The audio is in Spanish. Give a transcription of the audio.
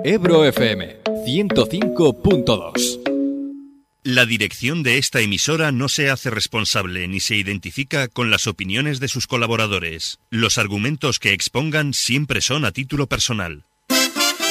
Ebro FM 105.2. La dirección de esta emisora no se hace responsable ni se identifica con las opiniones de sus colaboradores. Los argumentos que expongan siempre son a título personal.